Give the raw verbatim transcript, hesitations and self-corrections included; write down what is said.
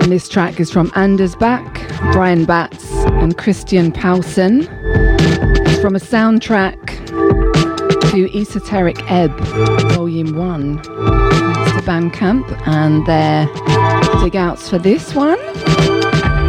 And this track is from Anders Bach, Brian Batts and Christian Paulsen. It's from a soundtrack to Esoteric Ebb, Volume one. It's the Bandcamp and their dig outs for this one.